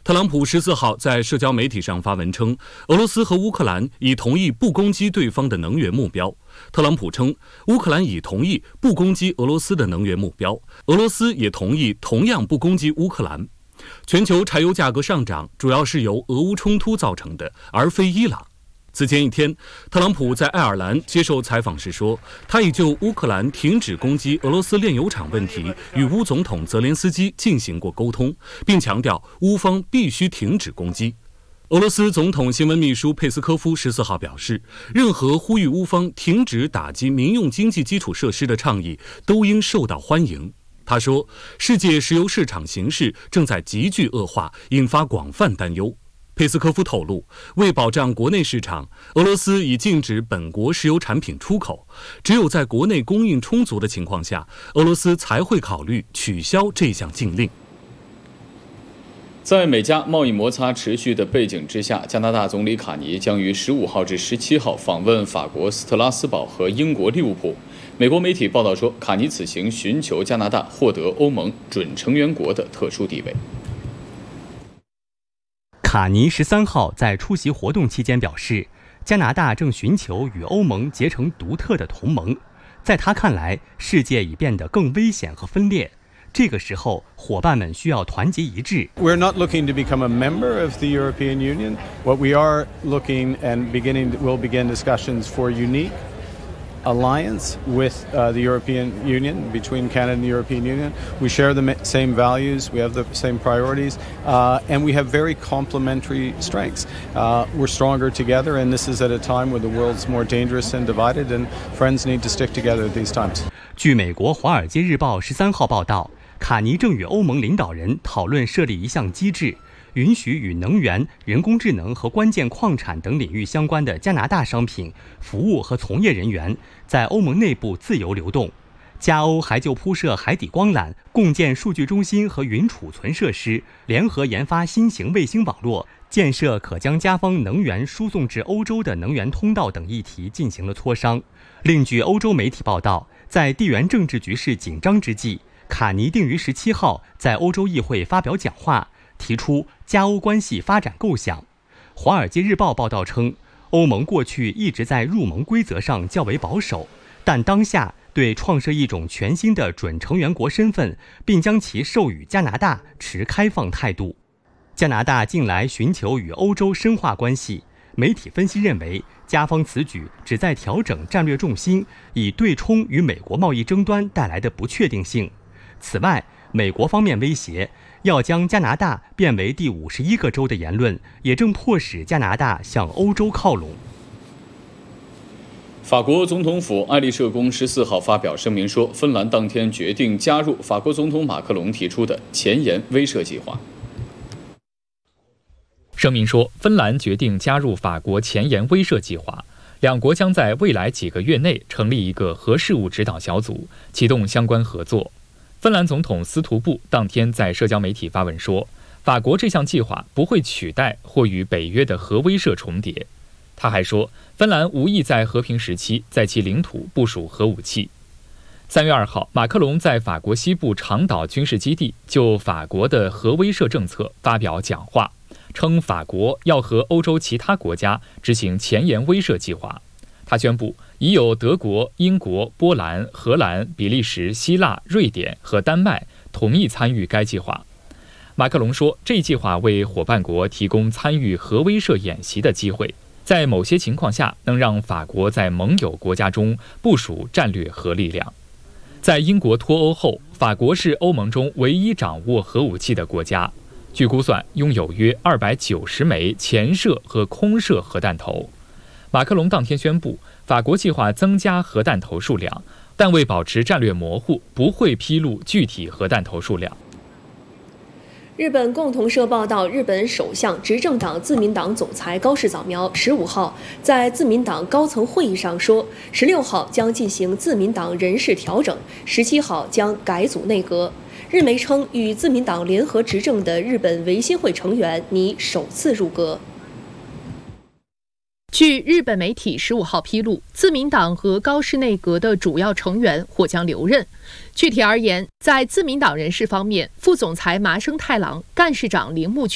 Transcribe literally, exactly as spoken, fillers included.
特朗普十四号在社交媒体上发文称，俄罗斯和乌克兰已同意不攻击对方的能源目标。特朗普称，乌克兰已同意不攻击俄罗斯的能源目标，俄罗斯也同意同样不攻击乌克兰。全球柴油价格上涨主要是由俄乌冲突造成的，而非伊朗。此前一天，特朗普在爱尔兰接受采访时说，他已就乌克兰停止攻击俄罗斯炼油厂问题与乌总统泽连斯基进行过沟通，并强调乌方必须停止攻击。俄罗斯总统新闻秘书佩斯科夫十四号表示，任何呼吁乌方停止打击民用经济基础设施的倡议都应受到欢迎。他说，世界石油市场形势正在急剧恶化，引发广泛担忧。佩斯科夫透露，为保障国内市场，俄罗斯已禁止本国石油产品出口，只有在国内供应充足的情况下，俄罗斯才会考虑取消这项禁令。 在美加贸易摩擦持续的背景之下，加拿大总理卡尼将于十五号至十七号访问法国斯特拉斯堡和英国利物浦。美国媒体报道说，卡尼此行寻求加拿大获得欧盟准成员国的特殊地位。 卡尼十三号在出席活动期间表示，加拿大正寻求与欧盟结成独特的同盟。在他看来，世界已变得更危险和分裂。这个时候，伙伴们需要团结一致。 We're not looking to become a member of the European Union. What we are looking and beginning will begin discussions for unique alliance with uh, the European Union, between Canada and the European Union. We share the same values, we have the same priorities, uh, and we have very complementary strengths. Uh, we're stronger together, and this is at a time where the world's more dangerous and divided, and friends need to stick together at these times. 据美国《华尔街日报》十三号报道，卡尼正与欧盟领导人讨论设立一项机制，允许与能源、人工智能和关键矿产等领域相关的加拿大商品、服务和从业人员在欧盟内部自由流动。加欧还就铺设海底光缆、共建数据中心和云储存设施，联合研发新型卫星网络，建设可将加方能源输送至欧洲的能源通道等议题进行了磋商。另据欧洲媒体报道，在地缘政治局势紧张之际，卡尼定于十七号在欧洲议会发表讲话，提出加欧关系发展构想。《华尔街日报》报道称，欧盟过去一直在入盟规则上较为保守，但当下对创设一种全新的准成员国身份，并将其授予加拿大持开放态度。加拿大近来寻求与欧洲深化关系，媒体分析认为，加方此举旨在调整战略重心，以对冲与美国贸易争端带来的不确定性。此外，美国方面威胁要将加拿大变为第五十一个州的言论，也正迫使加拿大向欧洲靠拢。 法国总统府爱丽舍宫十四号发表声明说，芬兰当天决定加入法国总统马克龙提出的前沿威慑计划。 声明说，芬兰决定加入法国前沿威慑计划，两国将在未来几个月内成立一个核事务指导小组，启动相关合作。芬兰总统斯图布当天在社交媒体发文说，法国这项计划不会取代或与北约的核威慑重叠。他还说，芬兰无意在和平时期在其领土部署核武器。三月二号，马克龙在法国西部长岛军事基地就法国的核威慑政策发表讲话，称法国要和欧洲其他国家执行前沿威慑计划。他宣布，已有德国、英国、波兰、荷兰、比利时、希腊、瑞典和丹麦同意参与该计划。马克龙说，这一计划为伙伴国提供参与核威慑演习的机会，在某些情况下能让法国在盟友国家中部署战略核力量。在英国脱欧后，法国是欧盟中唯一掌握核武器的国家，据估算拥有约二百九十枚潜射和空射核弹头。马克龙当天宣布，法国计划增加核弹头数量，但为保持战略模糊，不会披露具体核弹头数量。 日本共同社报道，日本首相执政党自民党总裁高市早苗十五号在自民党高层会议上说，十六号将进行自民党人事调整，十七号将改组内阁。日媒称，与自民党联合执政的日本维新会成员拟首次入阁。 据日本媒体十五号披露，自民党和高市内阁的主要成员或将留任。具体而言，在自民党人事方面，副总裁麻生太郎、干事长铃木